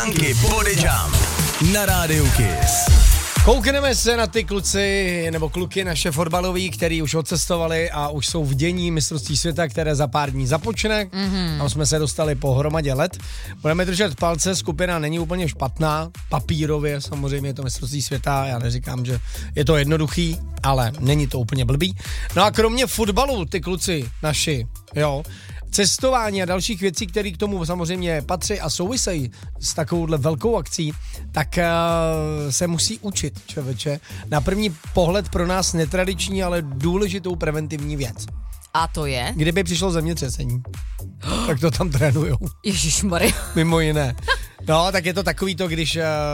Franky Bodejump na Rádiu Kiss. Koukneme se na ty kluci nebo kluky naše fotbaloví, který už odcestovali a už jsou v dění mistrovství světa, které za pár dní započne. Tam jsme se dostali po hromadě let. Budeme držet palce, skupina není úplně špatná, papírově samozřejmě je to mistrovství světa, já neříkám, že je to jednoduchý, ale není to úplně blbý. No a kromě fotbalu, ty kluci naši, jo, cestování a dalších věcí, které k tomu samozřejmě patří a souvisejí s takovouhle velkou akcí, tak se musí učit, člověče. Na první pohled pro nás netradiční, ale důležitou preventivní věc. A to je? Kdyby přišlo zemětřesení, tak to tam trénujou. Ježišmarja. Mimo jiné. No, tak je to takový to, když